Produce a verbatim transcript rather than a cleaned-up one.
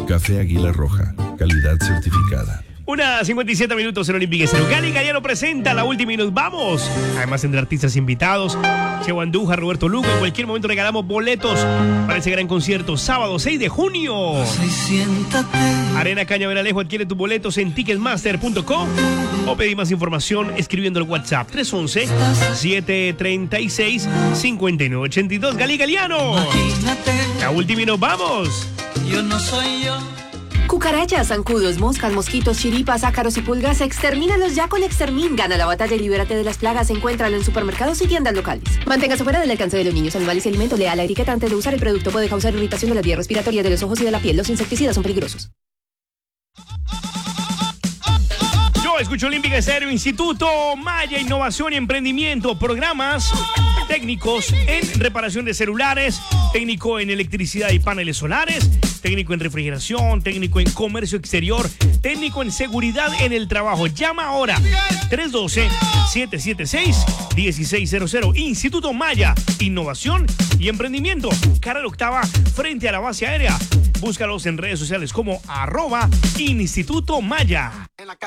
Café Águila Roja, calidad certificada. Una cincuenta y siete minutos en Olympic Estéreo. Gali Galiano presenta la última y nos vamos. Además tendrá artistas invitados. Cheo Andújar, Roberto Lugo. En cualquier momento regalamos boletos para ese gran concierto. Sábado seis de junio. Arena Cañaveralejo. Adquiere tus boletos en ticketmaster punto com o pedí más información escribiendo el WhatsApp tres once, siete treinta y seis, cincuenta y nueve ochenta y dos. Gali Galiano. La última y nos vamos. Yo no soy yo. Cucarachas, zancudos, moscas, mosquitos, chiripas, ácaros y pulgas, extermínalos ya con Extermin. Gana la batalla y libérate de las plagas. Encuéntralo en supermercados y tiendas locales. Manténgase fuera del alcance de los niños, animales y alimentos. Lea la etiqueta antes de usar el producto. Puede causar irritación de las vías respiratorias, de los ojos y de la piel. Los insecticidas son peligrosos. Yo escucho Olympic Estéreo, Instituto Maya, Innovación y Emprendimiento, programas técnicos en reparación de celulares, técnico en electricidad y paneles solares, técnico en refrigeración, técnico en comercio exterior, técnico en seguridad en el trabajo. Llama ahora tres uno dos, siete siete seis, uno seis cero cero. Instituto Maya, Innovación y Emprendimiento, carrera octava frente a la base aérea. Búscalos en redes sociales como arroba Instituto Maya.